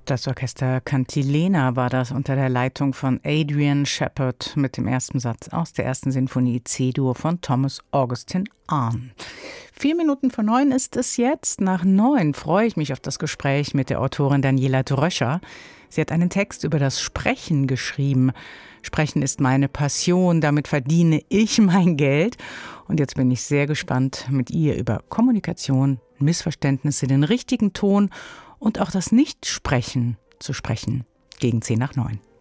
Das Orchester Cantilena war das unter der Leitung von Adrian Shepard mit dem ersten Satz aus der ersten Sinfonie C-Dur von Thomas Augustin Arne. 8:04 ist es jetzt. Nach 9 freue ich mich auf das Gespräch mit der Autorin Daniela Dröscher. Sie hat einen Text über das Sprechen geschrieben. Sprechen ist meine Passion, damit verdiene ich mein Geld. Und jetzt bin ich sehr gespannt, mit ihr über Kommunikation, Missverständnisse, den richtigen Ton und auch das Nichtsprechen zu sprechen. Gegen 9:10.